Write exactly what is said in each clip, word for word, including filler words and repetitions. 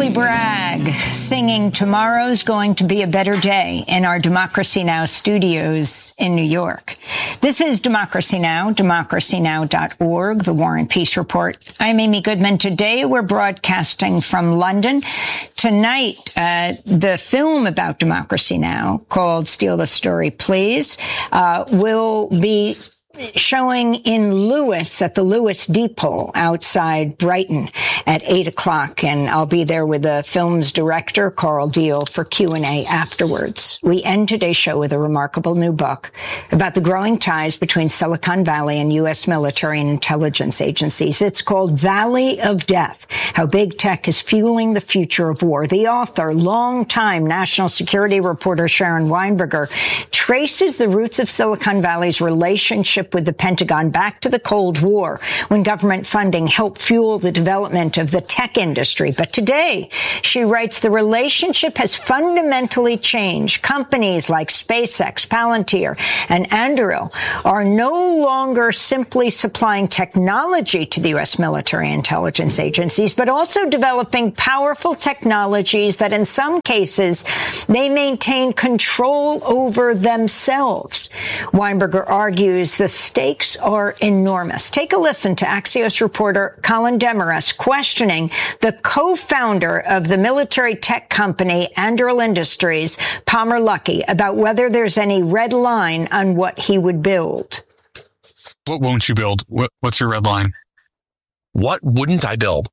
Andy Bragg singing Tomorrow's Going to Be a Better Day in our Democracy Now! Studios in New York. This is Democracy Now!, democracy now dot org, the War and Peace Report. I'm Amy Goodman. Today we're broadcasting from London. Tonight, uh, the film about Democracy Now! Called Steal the Story, Please, uh, will be showing in Lewis at the Lewis Depot outside Brighton at eight o'clock, and I'll be there with the film's director, Carl Deal, for Q and A afterwards. We end today's show with a remarkable new book about the growing ties between Silicon Valley and U S military and intelligence agencies. It's called Valley of Death, How Big Tech is Fueling the Future of War. The author, longtime national security reporter Sharon Weinberger, traces the roots of Silicon Valley's relationship with the Pentagon back to the Cold War, when government funding helped fuel the development of the tech industry. But today, she writes, the relationship has fundamentally changed. Companies like SpaceX, Palantir, and Anduril are no longer simply supplying technology to the U S military intelligence agencies, but also developing powerful technologies that in some cases, they maintain control over themselves. Weinberger argues the stakes are enormous. Take a listen to Axios reporter Colin Demarest questioning the co-founder of the military tech company Anduril Industries, Palmer Luckey, about whether there's any red line on what he would build. What won't you build? What, what's your red line? What wouldn't I build?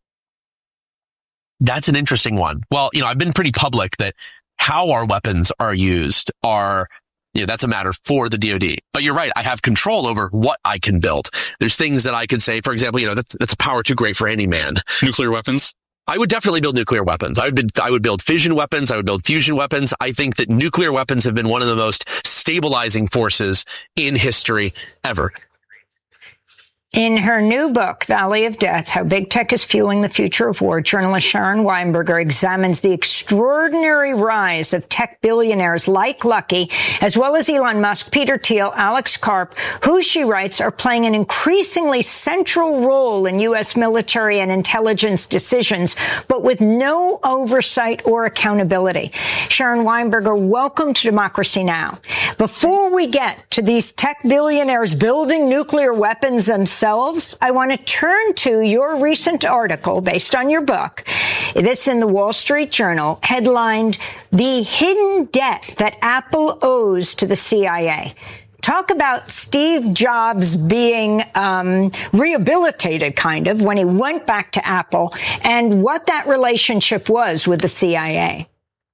That's an interesting one. Well, you know, I've been pretty public that how our weapons are used are Yeah, that's a matter for the D O D. But you're right. I have control over what I can build. There's things that I could say, for example, you know, that's, that's a power too great for any man. Nuclear weapons? I would definitely build nuclear weapons. I would, build, I would build fission weapons. I would build fusion weapons. I think that nuclear weapons have been one of the most stabilizing forces in history ever. In her new book, Valley of Death, How Big Tech is Fueling the Future of War, journalist Sharon Weinberger examines the extraordinary rise of tech billionaires like Luckey, as well as Elon Musk, Peter Thiel, Alex Karp, who, she writes, are playing an increasingly central role in U S military and intelligence decisions, but with no oversight or accountability. Sharon Weinberger, welcome to Democracy Now! Before we get to these tech billionaires building nuclear weapons themselves, I want to turn to your recent article based on your book. This in the Wall Street Journal, headlined, The Hidden Debt That Apple Owes to the C I A. Talk about Steve Jobs being um, rehabilitated, kind of, when he went back to Apple, and what that relationship was with the C I A.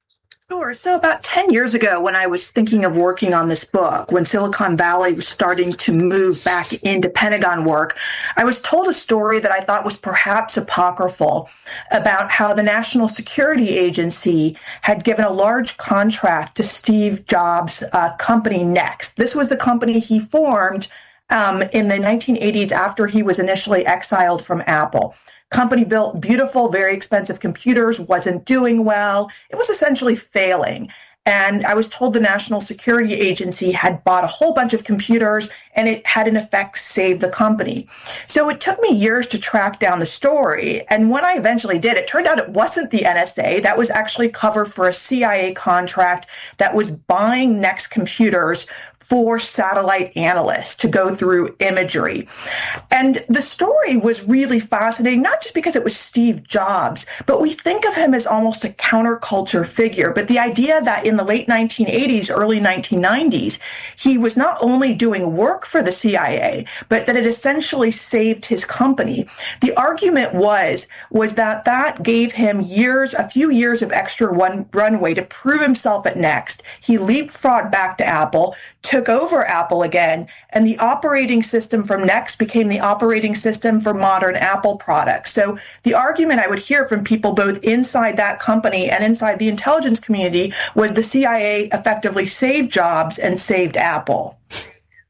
Sure. So about ten years ago, when I was thinking of working on this book, when Silicon Valley was starting to move back into Pentagon work, I was told a story that I thought was perhaps apocryphal about how the National Security Agency had given a large contract to Steve Jobs' uh, company Next. This was the company he formed um, in the nineteen eighties after he was initially exiled from Apple. Company built beautiful, very expensive computers, wasn't doing well. It was essentially failing. And I was told the National Security Agency had bought a whole bunch of computers and it had in effect saved the company. So it took me years to track down the story. And when I eventually did, it turned out it wasn't the N S A. That was actually cover for a C I A contract that was buying Next computers for satellite analysts to go through imagery. And the story was really fascinating, not just because it was Steve Jobs, but we think of him as almost a counterculture figure. But the idea that in the late nineteen eighties, early nineteen nineties, he was not only doing work for the C I A, but that it essentially saved his company. The argument was, was that that gave him years, a few years of extra one runway to prove himself at Next. He leapfrogged back to Apple, took over Apple again, and the operating system from Next became the operating system for modern Apple products. So the argument I would hear from people both inside that company and inside the intelligence community was the C I A effectively saved Jobs and saved Apple.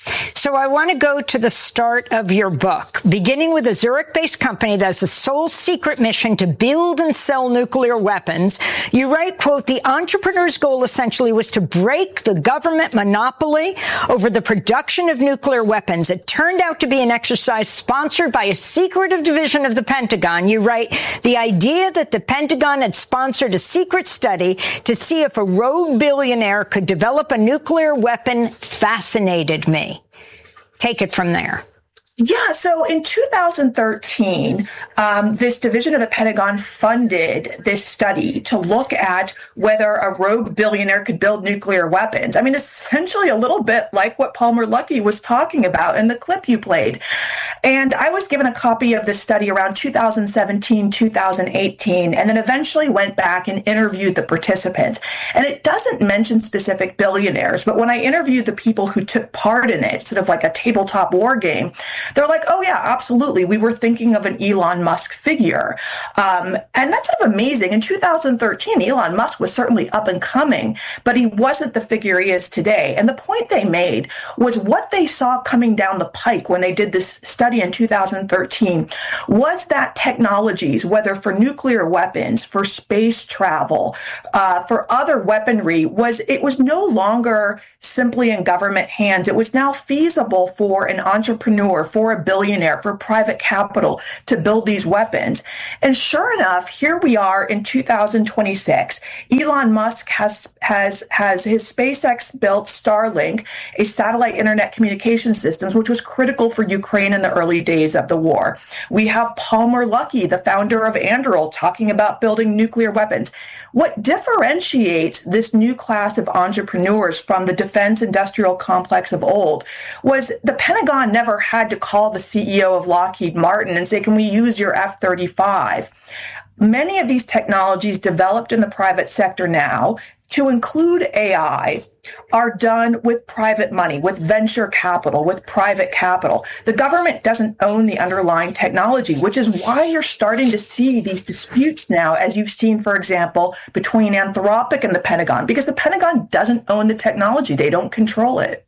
So I want to go to the start of your book, beginning with a Zurich-based company that has a sole secret mission to build and sell nuclear weapons. You write, quote, the entrepreneur's goal essentially was to break the government monopoly over the production of nuclear weapons. It turned out to be an exercise sponsored by a secretive division of the Pentagon. You write, the idea that the Pentagon had sponsored a secret study to see if a rogue billionaire could develop a nuclear weapon fascinated me. Take it from there. Yeah, so in two thousand thirteen, um, this division of the Pentagon funded this study to look at whether a rogue billionaire could build nuclear weapons. I mean, essentially a little bit like what Palmer Luckey was talking about in the clip you played. And I was given a copy of this study around two thousand seventeen, two thousand eighteen, and then eventually went back and interviewed the participants. And it doesn't mention specific billionaires, but when I interviewed the people who took part in it, sort of like a tabletop war game, they're like, oh, yeah, absolutely. We were thinking of an Elon Musk figure. Um, and that's sort of amazing. In two thousand thirteen, Elon Musk was certainly up and coming, but he wasn't the figure he is today. And the point they made was what they saw coming down the pike when they did this study in two thousand thirteen was that technologies, whether for nuclear weapons, for space travel, uh, for other weaponry, was it was no longer simply in government hands. It was now feasible for an entrepreneur, for a billionaire, for private capital to build these weapons. And sure enough, here we are in two thousand twenty-six. Elon Musk has has has his SpaceX built Starlink, a satellite internet communication systems, which was critical for Ukraine in the early days of the war. We have Palmer Luckey, the founder of Anduril, talking about building nuclear weapons. What differentiates this new class of entrepreneurs from the defense industrial complex of old was the Pentagon never had to call the C E O of Lockheed Martin and say, can we use your F thirty-five? Many of these technologies developed in the private sector now, to include A I, are done with private money, with venture capital, with private capital. The government doesn't own the underlying technology, which is why you're starting to see these disputes now, as you've seen, for example, between Anthropic and the Pentagon, because the Pentagon doesn't own the technology. They don't control it.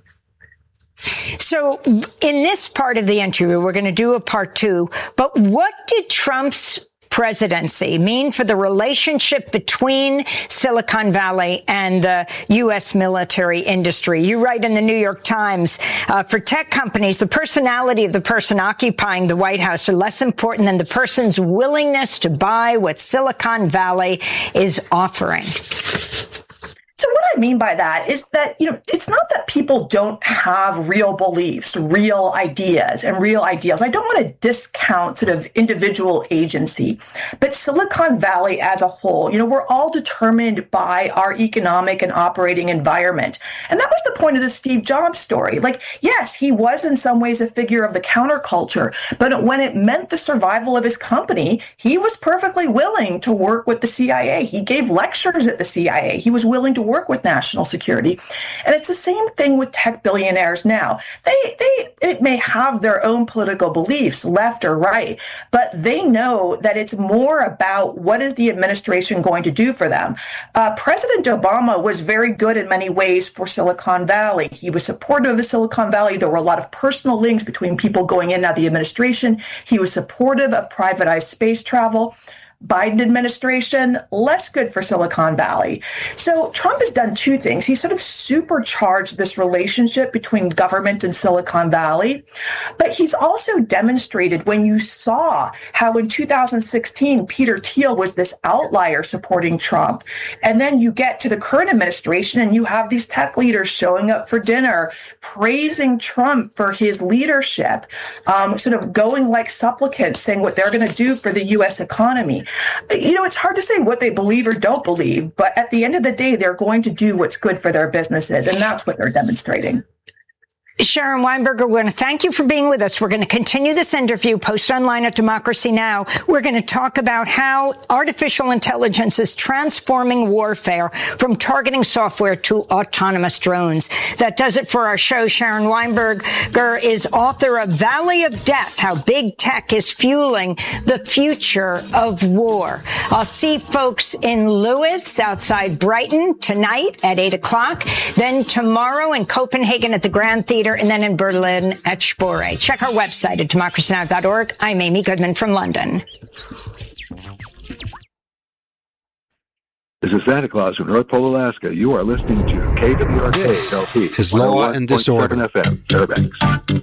So in this part of the interview, we're going to do a part two, but what did Trump's presidency mean for the relationship between Silicon Valley and the U S military industry? You write in the New York Times, uh, for tech companies, the personality of the person occupying the White House are less important than the person's willingness to buy what Silicon Valley is offering. So what I mean by that is that, you know, it's not that people don't have real beliefs, real ideas and real ideals. I don't want to discount sort of individual agency, but Silicon Valley as a whole, you know, we're all determined by our economic and operating environment. And that was the point of the Steve Jobs story. Like, yes, he was in some ways a figure of the counterculture, but when it meant the survival of his company, he was perfectly willing to work with the C I A. He gave lectures at the C I A. He was willing to work with national security. And it's the same thing with tech billionaires now. They, they, it may have their own political beliefs, left or right, but they know that it's more about what is the administration going to do for them. Uh, President Obama was very good in many ways for Silicon Valley. He was supportive of the Silicon Valley. There were a lot of personal links between people going in and out of the administration. He was supportive of privatized space travel. Biden administration, less good for Silicon Valley. So Trump has done two things. He sort of supercharged this relationship between government and Silicon Valley, but he's also demonstrated when you saw how in two thousand sixteen, Peter Thiel was this outlier supporting Trump. And then you get to the current administration and you have these tech leaders showing up for dinner, praising Trump for his leadership, um, sort of going like supplicants, saying what they're going to do for the U S economy. You know, it's hard to say what they believe or don't believe, but at the end of the day, they're going to do what's good for their businesses, and that's what they're demonstrating. Sharon Weinberger, we're going to thank you for being with us. We're going to continue this interview, post online at Democracy Now! We're going to talk about how artificial intelligence is transforming warfare from targeting software to autonomous drones. That does it for our show. Sharon Weinberger is author of Valley of Death, How Big Tech is Fueling the Future of War. I'll see folks in Lewis outside Brighton tonight at eight o'clock. Then tomorrow in Copenhagen at the Grand Theater later, and then in Berlin at Spore. Check our website at democracy now dot org. I'm Amy Goodman from London. This is Santa Claus from North Pole, Alaska. You are listening to K W R K L P. This is Law and Disorder. F M, Fairbanks.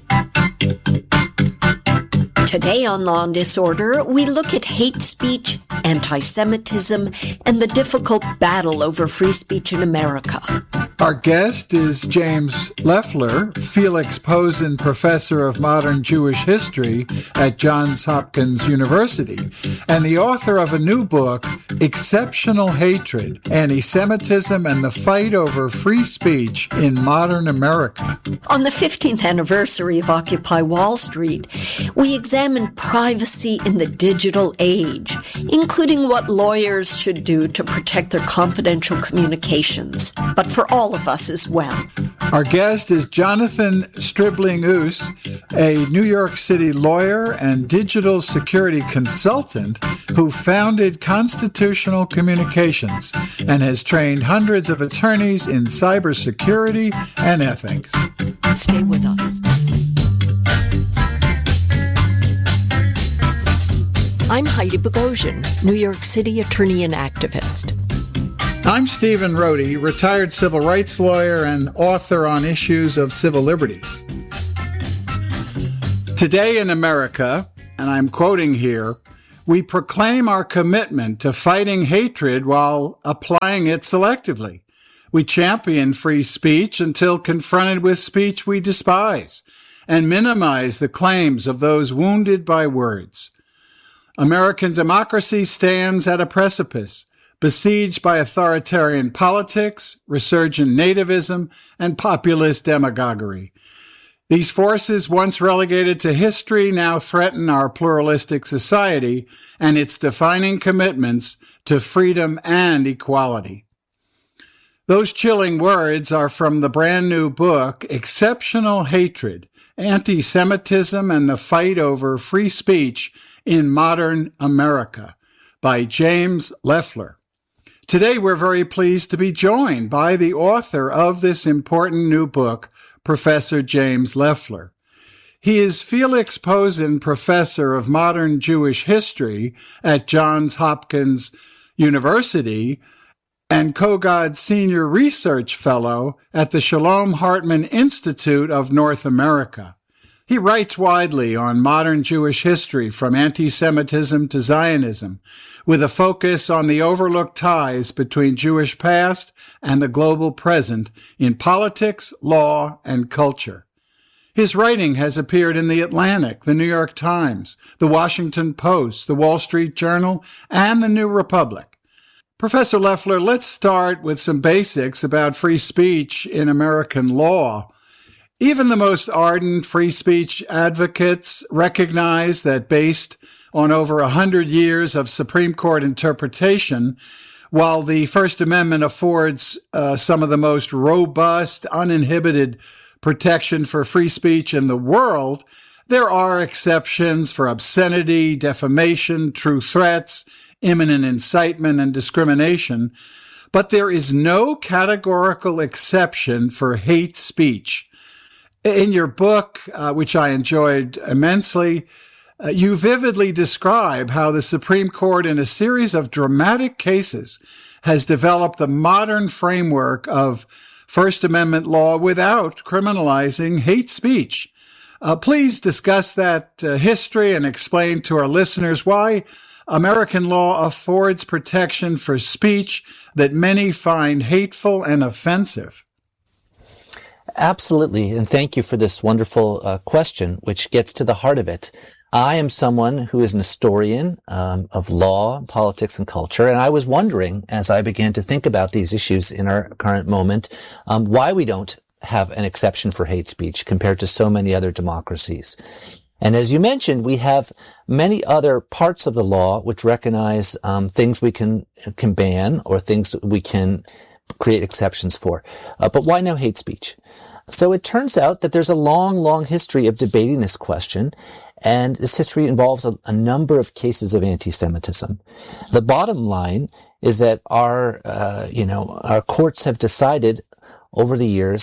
Today on Law and Disorder, we look at hate speech, anti-Semitism, and the difficult battle over free speech in America. Our guest is James Leffler, Felix Posen Professor of Modern Jewish History at Johns Hopkins University, and the author of a new book, Exceptional Hatred, Anti-Semitism and the Fight Over Free Speech in Modern America. On the fifteenth anniversary of Occupy Wall Street, we examine privacy in the digital age, including what lawyers should do to protect their confidential communications, but for all of us as well. Our guest is Jonathan Stribling-Oos, a New York City lawyer and digital security consultant who founded Constitutional Communications and has trained hundreds of attorneys in cybersecurity and ethics. Stay with us. I'm Heidi Bogosian, New York City attorney and activist. I'm Stephen Rohde, retired civil rights lawyer and author on issues of civil liberties. Today in America, and I'm quoting here, we proclaim our commitment to fighting hatred while applying it selectively. We champion free speech until confronted with speech we despise and minimize the claims of those wounded by words. American democracy stands at a precipice, besieged by authoritarian politics, resurgent nativism, and populist demagoguery. These forces, once relegated to history, now threaten our pluralistic society and its defining commitments to freedom and equality. Those chilling words are from the brand new book, Exceptional Hatred, Anti-Semitism and the Fight Over Free Speech in Modern America, by James Leffler. Today, we're very pleased to be joined by the author of this important new book, Professor James Leffler. He is Felix Posen Professor of Modern Jewish History at Johns Hopkins University and Kogod Senior Research Fellow at the Shalom Hartman Institute of North America. He writes widely on modern Jewish history from anti-Semitism to Zionism, with a focus on the overlooked ties between Jewish past and the global present in politics, law, and culture. His writing has appeared in The Atlantic, The New York Times, The Washington Post, The Wall Street Journal, and The New Republic. Professor Leffler, let's start with some basics about free speech in American law. Even the most ardent free speech advocates recognize that based on over a hundred years of Supreme Court interpretation, while the First Amendment affords uh, some of the most robust, uninhibited protection for free speech in the world, there are exceptions for obscenity, defamation, true threats, imminent incitement, and discrimination. But there is no categorical exception for hate speech. In your book, uh, which I enjoyed immensely, uh, you vividly describe how the Supreme Court, in a series of dramatic cases, has developed the modern framework of First Amendment law without criminalizing hate speech. Uh, please discuss that uh, history and explain to our listeners why American law affords protection for speech that many find hateful and offensive. Absolutely, and thank you for this wonderful uh, question, which gets to the heart of it. I am someone who is an historian um, of law, politics, and culture, and I was wondering, as I began to think about these issues in our current moment, um, why we don't have an exception for hate speech compared to so many other democracies. And as you mentioned, we have many other parts of the law which recognize um, things we can can ban or things that we can create exceptions for. Uh, but why no hate speech? So it turns out that there's a long, long history of debating this question, and this history involves a, a number of cases of anti-Semitism. The bottom line is that our, uh, you know, our courts have decided over the years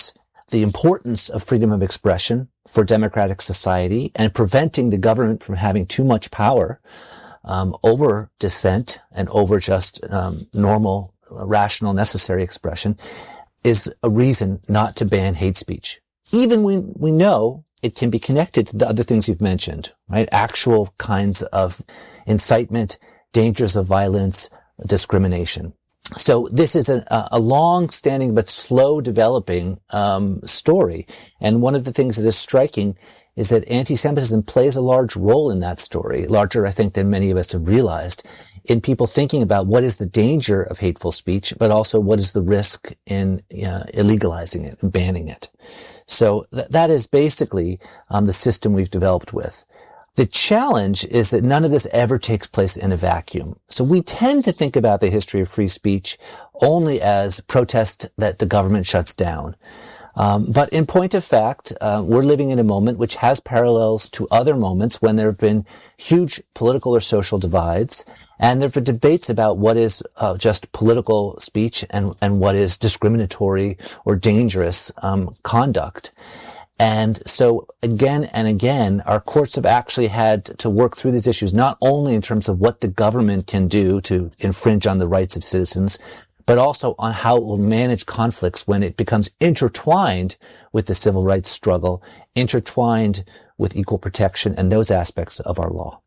the importance of freedom of expression for democratic society and preventing the government from having too much power um, over dissent and over just um, normal, rational, necessary expression is a reason not to ban hate speech. Even when we know it can be connected to the other things you've mentioned, right? Actual kinds of incitement, dangers of violence, discrimination. So this is a, a long-standing but slow-developing um, story. And one of the things that is striking is that anti-Semitism plays a large role in that story, larger, I think, than many of us have realized, in people thinking about what is the danger of hateful speech, but also what is the risk in uh, illegalizing it and banning it. So th- that is basically um, the system we've developed with. The challenge is that none of this ever takes place in a vacuum. So we tend to think about the history of free speech only as protest that the government shuts down. Um, but in point of fact, uh, we're living in a moment which has parallels to other moments when there have been huge political or social divides, and there have been debates about what is uh, just political speech and, and what is discriminatory or dangerous um, conduct. And so again and again, our courts have actually had to work through these issues, not only in terms of what the government can do to infringe on the rights of citizens, but also on how it will manage conflicts when it becomes intertwined with the civil rights struggle, intertwined with equal protection and those aspects of our law.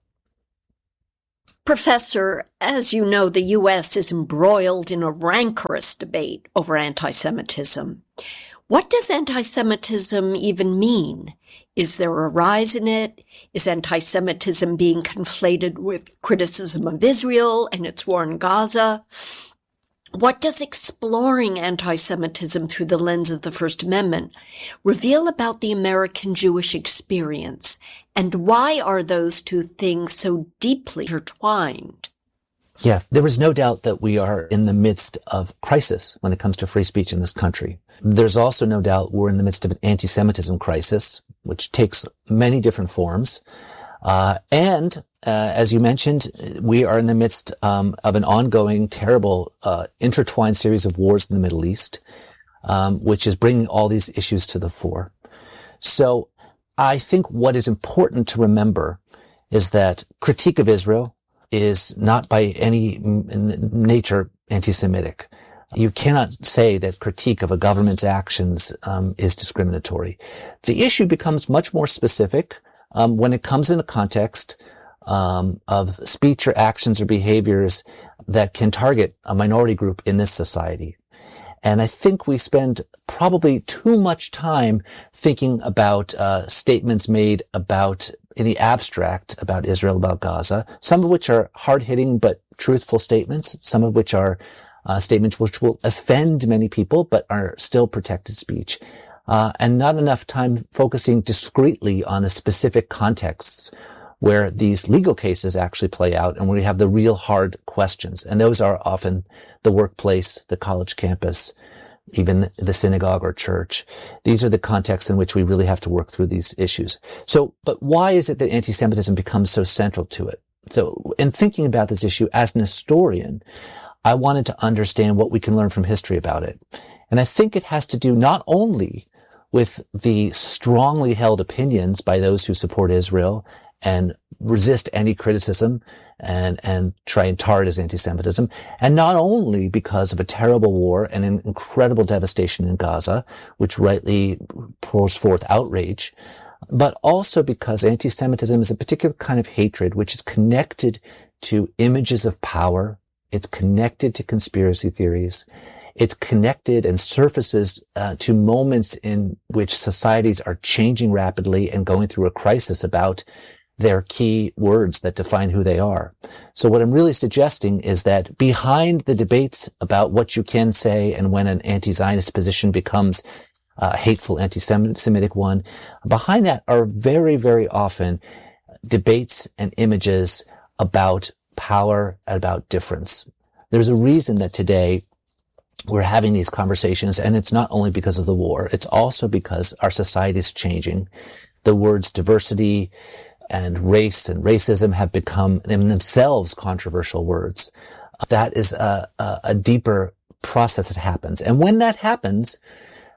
Professor, as you know, the U S is embroiled in a rancorous debate over anti-Semitism. What does anti-Semitism even mean? Is there a rise in it? Is anti-Semitism being conflated with criticism of Israel and its war in Gaza? What does exploring anti-Semitism through the lens of the First Amendment reveal about the American Jewish experience? And why are those two things so deeply intertwined? Yeah, there is no doubt that we are in the midst of crisis when it comes to free speech in this country. There's also no doubt we're in the midst of an anti-Semitism crisis, which takes many different forms. Uh, and, uh, as you mentioned, we are in the midst, um, of an ongoing, terrible, uh, intertwined series of wars in the Middle East, um, which is bringing all these issues to the fore. So I think what is important to remember is that critique of Israel is not by any nature anti-Semitic. You cannot say that critique of a government's actions um, is discriminatory. The issue becomes much more specific um, when it comes in a context um, of speech or actions or behaviors that can target a minority group in this society. And I think we spend probably too much time thinking about uh, statements made about in the abstract about Israel, about Gaza, some of which are hard-hitting but truthful statements, some of which are uh, statements which will offend many people but are still protected speech, uh, and not enough time focusing discreetly on the specific contexts where these legal cases actually play out and where we have the real hard questions. And those are often the workplace, the college campus, even the synagogue or church. These are the contexts in which we really have to work through these issues. So, but why is it that anti-Semitism becomes so central to it? So in thinking about this issue as an historian, I wanted to understand what we can learn from history about it. And I think it has to do not only with the strongly held opinions by those who support Israel and resist any criticism and, and try and tar it as anti-Semitism. And not only because of a terrible war and an incredible devastation in Gaza, which rightly pours forth outrage, but also because anti-Semitism is a particular kind of hatred which is connected to images of power. It's connected to conspiracy theories. It's connected and surfaces uh, to moments in which societies are changing rapidly and going through a crisis about their key words that define who they are. So what I'm really suggesting is that behind the debates about what you can say and when an anti-Zionist position becomes a hateful anti-Semitic one, behind that are very, very often debates and images about power, about difference. There's a reason that today we're having these conversations, and it's not only because of the war, it's also because our society is changing. The words diversity and race and racism have become in themselves controversial words. That is a, a, a deeper process that happens. And when that happens,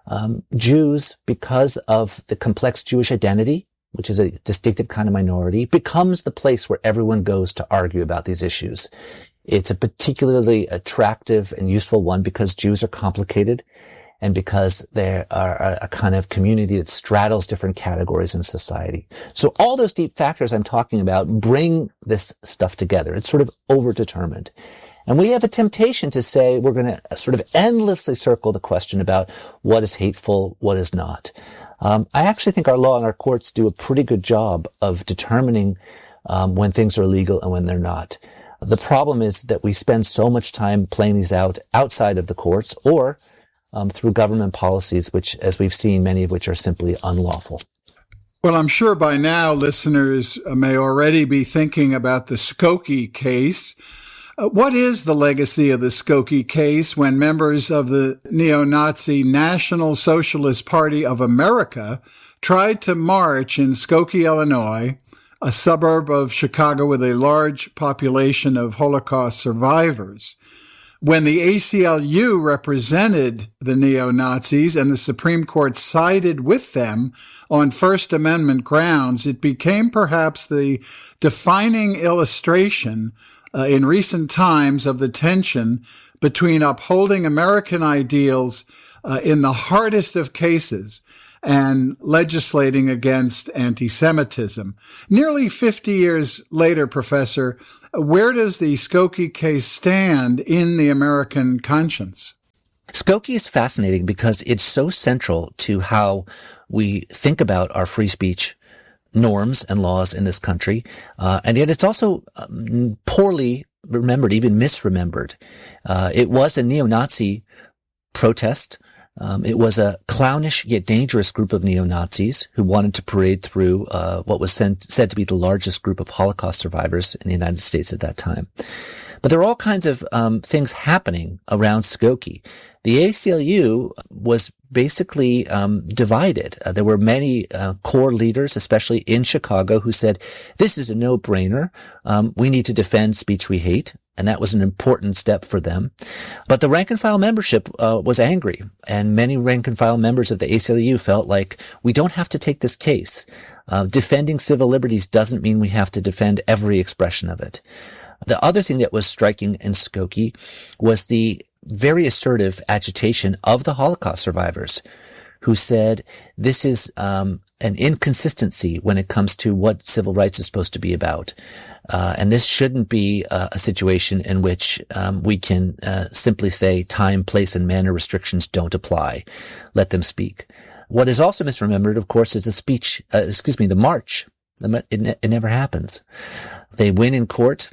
um, Jews, because of the complex Jewish identity, which is a distinctive kind of minority, becomes the place where everyone goes to argue about these issues. It's a particularly attractive and useful one because Jews are complicated and because they are a kind of community that straddles different categories in society. So all those deep factors I'm talking about bring this stuff together. It's sort of overdetermined. And we have a temptation to say we're going to sort of endlessly circle the question about what is hateful, what is not. Um, I actually think our law and our courts do a pretty good job of determining um, when things are illegal and when they're not. The problem is that we spend so much time playing these out outside of the courts or um, through government policies, which, as we've seen, many of which are simply unlawful. Well, I'm sure by now listeners may already be thinking about the Skokie case. Uh, what is the legacy of the Skokie case when members of the neo-Nazi National Socialist Party of America tried to march in Skokie, Illinois, a suburb of Chicago with a large population of Holocaust survivors, when the A C L U represented the neo-Nazis and the Supreme Court sided with them on First Amendment grounds? It became perhaps the defining illustration uh, in recent times of the tension between upholding American ideals uh, in the hardest of cases and legislating against anti-Semitism. Nearly fifty years later, Professor, where does the Skokie case stand in the American conscience? Skokie is fascinating because it's so central to how we think about our free speech norms and laws in this country. Uh, and yet it's also um, poorly remembered, even misremembered. Uh, it was a neo-Nazi protest. Um, it was a clownish yet dangerous group of neo-Nazis who wanted to parade through uh, what was sent, said to be the largest group of Holocaust survivors in the United States at that time. But there are all kinds of um, things happening around Skokie. The A C L U was basically um, divided. Uh, there were many uh, core leaders, especially in Chicago, who said, this is a no-brainer. Um, we need to defend speech we hate. And that was an important step for them. But the rank and file membership uh, was angry. And many rank and file members of the A C L U felt like we don't have to take this case. Uh, defending civil liberties doesn't mean we have to defend every expression of it. The other thing that was striking in Skokie was the very assertive agitation of the Holocaust survivors who said this is um, an inconsistency when it comes to what civil rights is supposed to be about. Uh, and this shouldn't be uh, a situation in which um, we can uh, simply say time, place, and manner restrictions don't apply. Let them speak. What is also misremembered, of course, is the speech, uh, excuse me, the march. It, it never happens. They win in court.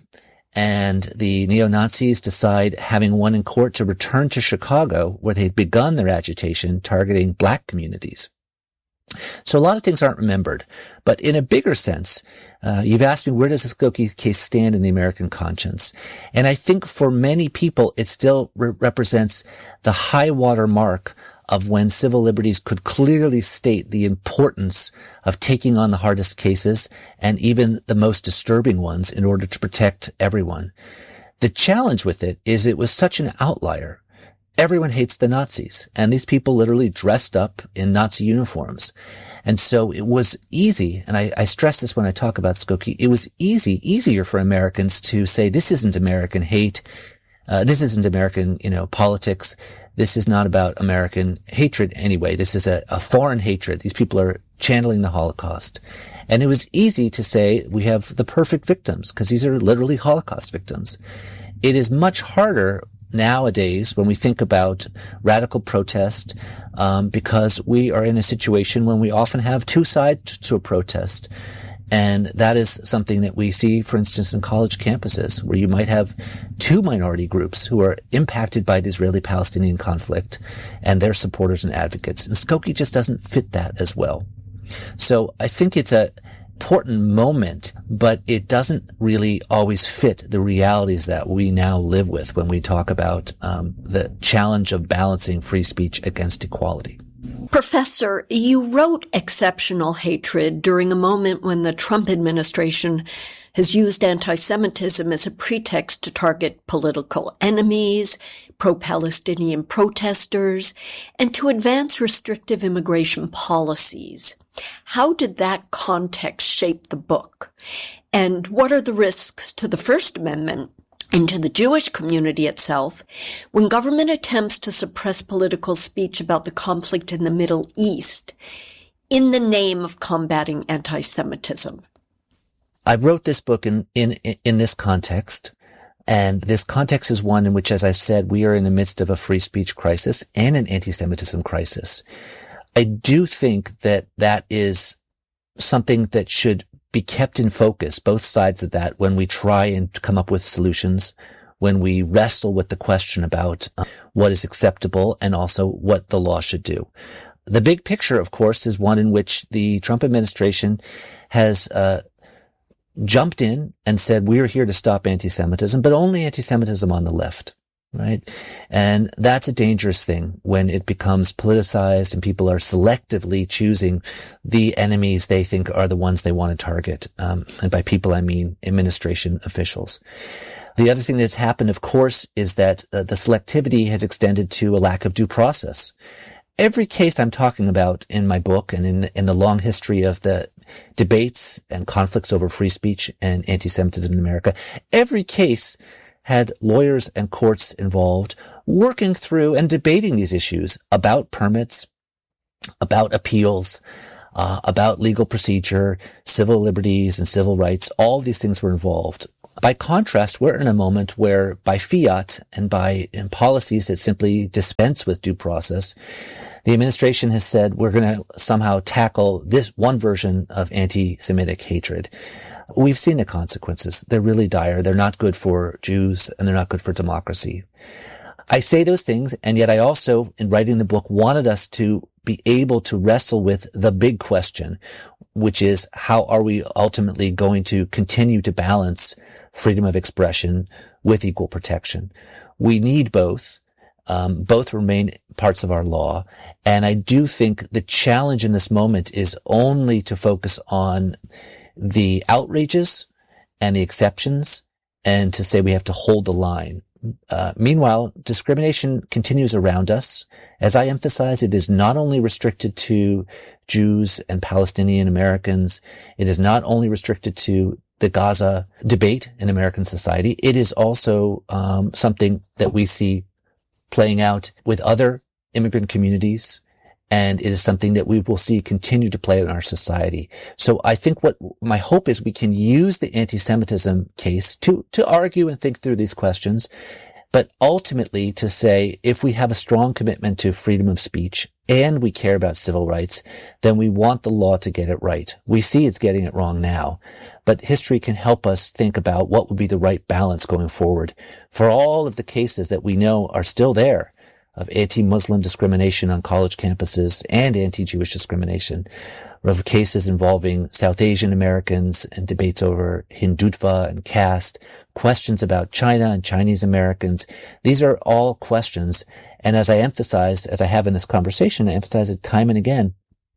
And the neo-Nazis decide, having won in court, to return to Chicago, where they'd begun their agitation targeting black communities. So a lot of things aren't remembered. But in a bigger sense, uh, you've asked me, where does the Skokie case stand in the American conscience? And I think for many people, it still re- represents the high water mark of when civil liberties could clearly state the importance of taking on the hardest cases and even the most disturbing ones in order to protect everyone. The challenge with it is it was such an outlier. Everyone hates the Nazis, and these people literally dressed up in Nazi uniforms. And so it was easy, and I, I stress this when I talk about Skokie, it was easy, easier for Americans to say, this isn't American hate, uh, this isn't American, you know, politics. This is not about American hatred anyway. This is a, a foreign hatred. These people are channeling the Holocaust. And it was easy to say we have the perfect victims because these are literally Holocaust victims. It is much harder nowadays when we think about radical protest um, because we are in a situation when we often have two sides to a protest. And that is something that we see, for instance, in college campuses, where you might have two minority groups who are impacted by the Israeli-Palestinian conflict and their supporters and advocates. And Skokie just doesn't fit that as well. So I think it's an important moment, but it doesn't really always fit the realities that we now live with when we talk about um, the challenge of balancing free speech against equality. Professor, you wrote Exceptional Hatred during a moment when the Trump administration has used anti-Semitism as a pretext to target political enemies, pro-Palestinian protesters, and to advance restrictive immigration policies. How did that context shape the book? And what are the risks to the First Amendment and to the Jewish community itself when government attempts to suppress political speech about the conflict in the Middle East in the name of combating anti-Semitism? I wrote this book in, in, in this context. And this context is one in which, as I said, we are in the midst of a free speech crisis and an anti-Semitism crisis. I do think that that is something that should be kept in focus, both sides of that, when we try and come up with solutions, when we wrestle with the question about uh, what is acceptable and also what the law should do. The big picture, of course, is one in which the Trump administration has uh jumped in and said, we're here to stop anti-Semitism, but only anti-Semitism on the left, right? And that's a dangerous thing when it becomes politicized and people are selectively choosing the enemies they think are the ones they want to target. Um, and by people, I mean administration officials. The other thing that's happened, of course, is that uh, the selectivity has extended to a lack of due process. Every case I'm talking about in my book and in, in the long history of the debates and conflicts over free speech and anti-Semitism in America, every case had lawyers and courts involved working through and debating these issues about permits, about appeals, uh, about legal procedure, civil liberties and civil rights. All of these things were involved. By contrast, we're in a moment where by fiat and by in policies that simply dispense with due process, the administration has said we're going to somehow tackle this one version of anti-Semitic hatred. We've seen the consequences. They're really dire. They're not good for Jews and they're not good for democracy. I say those things, and yet I also, in writing the book, wanted us to be able to wrestle with the big question, which is how are we ultimately going to continue to balance freedom of expression with equal protection? We need both. Um, both remain parts of our law. And I do think the challenge in this moment is only to focus on the outrages and the exceptions and to say we have to hold the line. Uh, meanwhile, discrimination continues around us. As I emphasize, it is not only restricted to Jews and Palestinian Americans. It is not only restricted to the Gaza debate in American society. It is also um, something that we see playing out with other immigrant communities, and it is something that we will see continue to play out in our society. So I think what my hope is we can use the anti-Semitism case to, to argue and think through these questions, but ultimately to say if we have a strong commitment to freedom of speech and we care about civil rights, then we want the law to get it right. We see it's getting it wrong now, but history can help us think about what would be the right balance going forward for all of the cases that we know are still there of anti-Muslim discrimination on college campuses and anti-Jewish discrimination, of cases involving South Asian Americans and debates over Hindutva and caste, questions about China and Chinese Americans. These are all questions. And as I emphasized, as I have in this conversation, I emphasize it time and again,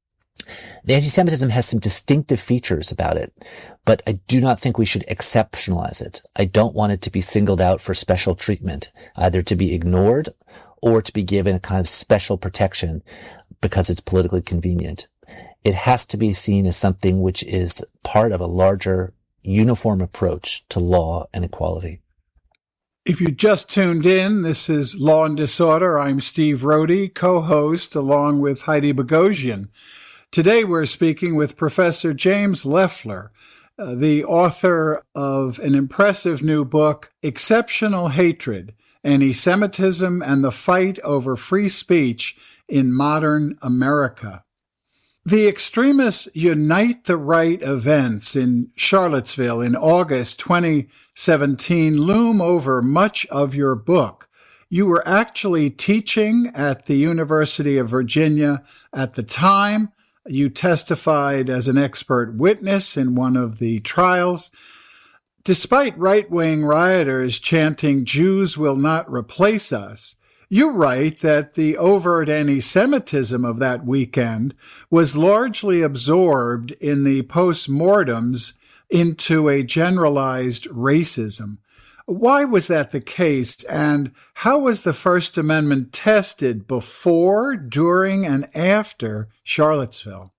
the anti-Semitism has some distinctive features about it, but I do not think we should exceptionalize it. I don't want it to be singled out for special treatment, either to be ignored or to be given a kind of special protection because it's politically convenient. It has to be seen as something which is part of a larger, uniform approach to law and equality. If you just tuned in, this is Law and Disorder. I'm Steve Rohde, co-host, along with Heidi Bogosian. Today we're speaking with Professor James Leffler, uh, the author of an impressive new book, Exceptional Hatred, Anti-Semitism and the Fight Over Free Speech in Modern America. The extremists Unite the Right events in Charlottesville in August twenty seventeen loom over much of your book. You were actually teaching at the University of Virginia at the time. You testified as an expert witness in one of the trials. Despite right-wing rioters chanting, "Jews will not replace us," you write that the overt anti-Semitism of that weekend was largely absorbed in the post-mortems into a generalized racism. Why was that the case, and how was the First Amendment tested before, during, and after Charlottesville?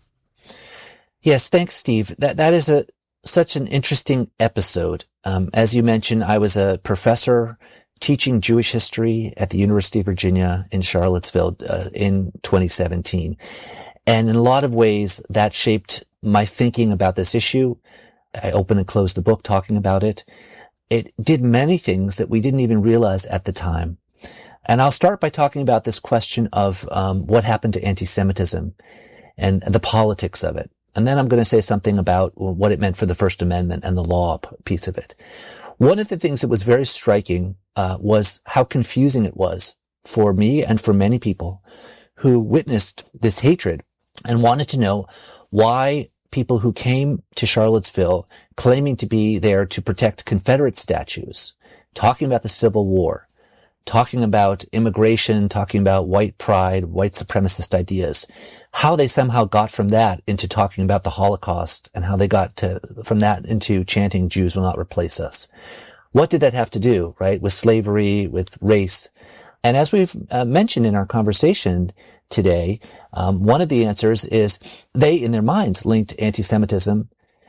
Yes, thanks, Steve. That that is a such an interesting episode. Um, as you mentioned, I was a professor teaching Jewish history at the University of Virginia in Charlottesville uh, in twenty seventeen. And in a lot of ways, that shaped my thinking about this issue. I opened and closed the book talking about it. It did many things that we didn't even realize at the time. And I'll start by talking about this question of um, what happened to anti-Semitism and the politics of it. And then I'm going to say something about what it meant for the First Amendment and the law piece of it. One of the things that was very striking uh, was how confusing it was for me and for many people who witnessed this hatred and wanted to know why people who came to Charlottesville claiming to be there to protect Confederate statues, talking about the Civil War, talking about immigration, talking about white pride, white supremacist ideas, how they somehow got from that into talking about the Holocaust and how they got to, from that into chanting Jews will not replace us. What did that have to do, right, with slavery, with race? And as we've uh, mentioned in our conversation today, um, one of the answers is they, in their minds, linked anti-Semitism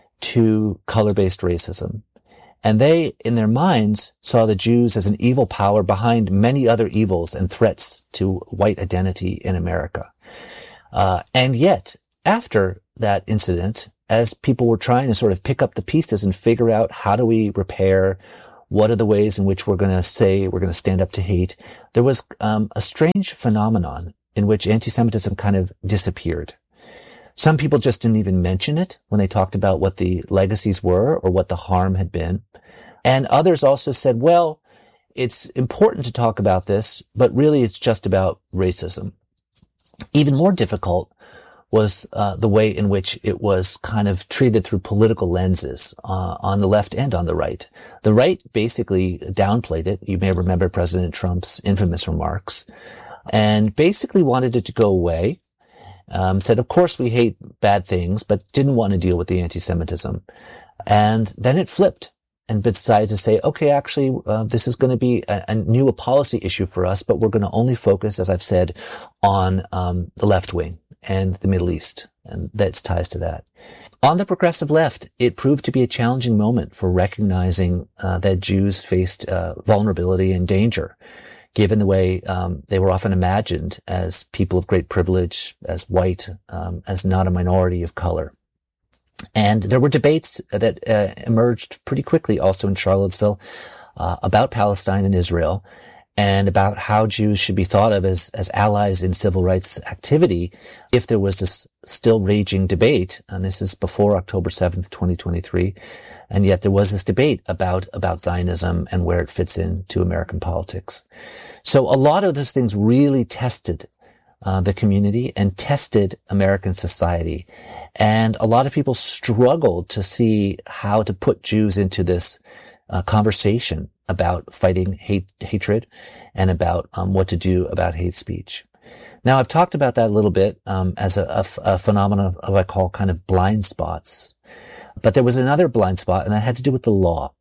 to color-based racism. And they, in their minds, saw the Jews as an evil power behind many other evils and threats to white identity in America. Uh, and yet, after that incident, as people were trying to sort of pick up the pieces and figure out how do we repair, what are the ways in which we're going to say we're going to stand up to hate, there was um, a strange phenomenon in which anti-Semitism kind of disappeared. Some people just didn't even mention it when they talked about what the legacies were or what the harm had been. And others also said, well, it's important to talk about this, but really it's just about racism. Even more difficult was uh, the way in which it was kind of treated through political lenses uh, on the left and on the right. The right basically downplayed it. You may remember President Trump's infamous remarks and basically wanted it to go away. Um, said, of course, we hate bad things, but didn't want to deal with the anti-Semitism. And then it flipped and decided to say, okay, actually, uh, this is going to be a, a new a policy issue for us, but we're going to only focus, as I've said, on um, the left wing and the Middle East, and that's ties to that. On the progressive left, it proved to be a challenging moment for recognizing uh, that Jews faced uh, vulnerability and danger, given the way um, they were often imagined as people of great privilege, as white, um, as not a minority of color. And there were debates that uh, emerged pretty quickly also in Charlottesville uh, about Palestine and Israel and about how Jews should be thought of as, as allies in civil rights activity if there was this still raging debate. And this is before October seventh, twenty twenty-three. And yet there was this debate about, about Zionism and where it fits into American politics. So a lot of those things really tested uh, the community and tested American society. And a lot of people struggled to see how to put Jews into this uh, conversation about fighting hate, hatred and about um, what to do about hate speech. Now, I've talked about that a little bit um, as a, a, a phenomenon of what I call kind of blind spots. But there was another blind spot, and that had to do with the law.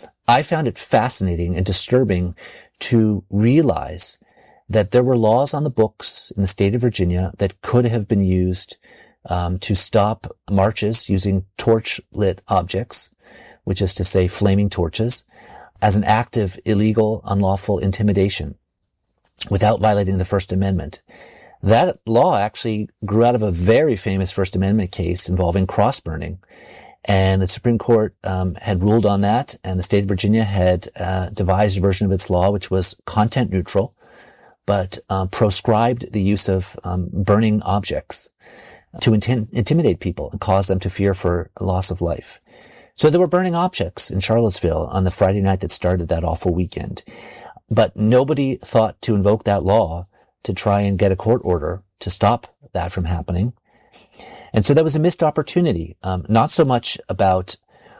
I found it fascinating and disturbing to realize that there were laws on the books in the state of Virginia that could have been used um, to stop marches using torch-lit objects, which is to say flaming torches, as an act of illegal, unlawful intimidation without violating the First Amendment. That law actually grew out of a very famous First Amendment case involving cross-burning. And the Supreme Court um, had ruled on that, and the state of Virginia had uh, devised a version of its law which was content neutral, but uh, proscribed the use of um, burning objects to intim- intimidate people and cause them to fear for loss of life. So there were burning objects in Charlottesville on the Friday night that started that awful weekend. But nobody thought to invoke that law to try and get a court order to stop that from happening. And so that was a missed opportunity, um, not so much about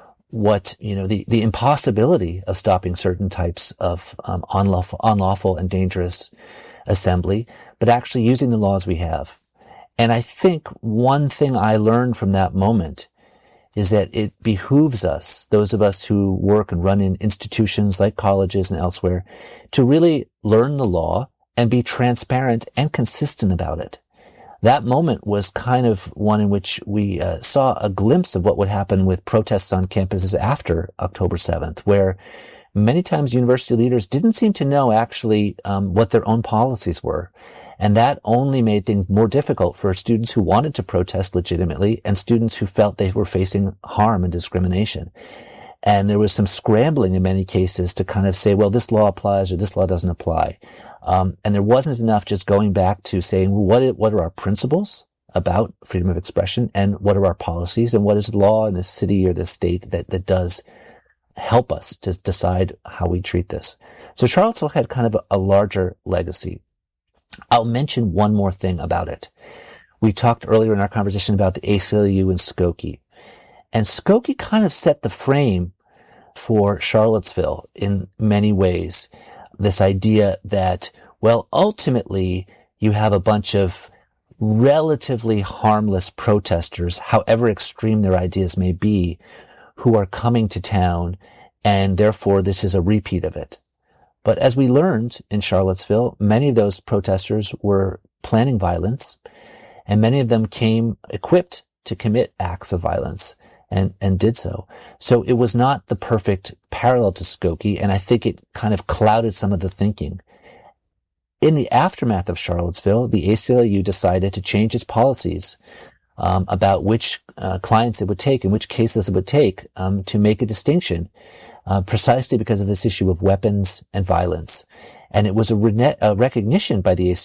what, you know, the, the impossibility of stopping certain types of um, unlawful, unlawful and dangerous assembly, but actually using the laws we have. And I think one thing I learned from that moment is that it behooves us, those of us who work and run in institutions like colleges and elsewhere, to really learn the law and be transparent and consistent about it. That moment was kind of one in which we uh, saw a glimpse of what would happen with protests on campuses after October seventh, where many times university leaders didn't seem to know actually um, what their own policies were. And that only made things more difficult for students who wanted to protest legitimately and students who felt they were facing harm and discrimination. And there was some scrambling in many cases to kind of say, well, this law applies or this law doesn't apply. Um, and there wasn't enough just going back to saying, well, what, what are our principles about freedom of expression and what are our policies and what is the law in this city or this state that, that does help us to decide how we treat this. So Charlottesville had kind of a, a larger legacy. I'll mention one more thing about it. We talked earlier in our conversation about the A C L U and Skokie. And Skokie kind of set the frame for Charlottesville in many ways. This idea that, well, ultimately you have a bunch of relatively harmless protesters, however extreme their ideas may be, who are coming to town, and therefore this is a repeat of it. But as we learned in Charlottesville, many of those protesters were planning violence, and many of them came equipped to commit acts of violence and, and did so. So it was not the perfect parallel to Skokie, and I think it kind of clouded some of the thinking. In the aftermath of Charlottesville, the A C L U decided to change its policies um, about which uh, clients it would take and which cases it would take um, to make a distinction. Uh, precisely because of this issue of weapons and violence. And it was a, re- a recognition by the A C